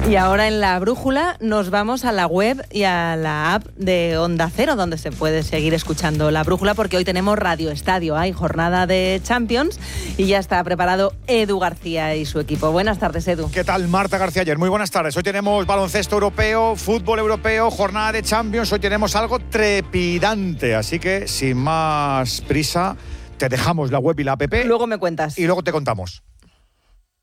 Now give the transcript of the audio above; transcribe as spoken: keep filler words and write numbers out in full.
Y ahora en la brújula nos vamos a la web y a la app de Onda Cero, donde se puede seguir escuchando la brújula, porque hoy tenemos Radio Estadio, hay jornada de Champions y ya está preparado Edu García y su equipo. Buenas tardes, Edu. ¿Qué tal, Marta García ayer? Muy buenas tardes. Hoy tenemos baloncesto europeo, fútbol europeo, jornada de Champions. Hoy tenemos algo trepidante, así que sin más prisa te dejamos la web y la app. Luego me cuentas. Y luego te contamos.